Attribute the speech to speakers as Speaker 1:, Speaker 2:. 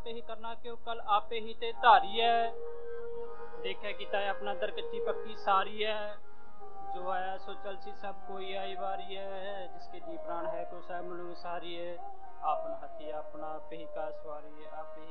Speaker 1: आपे ही करना, क्यों कल आपे ही ते धारी है। देखे कि तय अपना दर कच्ची पक्की सारी है, जो आया सो चल सी सब कोई आई बारी है। जिसके जी प्राण है को सब मुलुग सारी है, आपन हथी अपना पे ही का सवारी है, आप ही